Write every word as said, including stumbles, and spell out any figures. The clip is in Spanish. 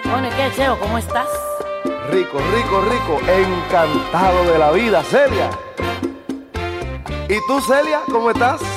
Bueno, ¿y qué, Cheo? ¿Cómo estás? Rico, rico, rico, encantado de la vida, Celia. ¿Y tú, Celia, cómo estás?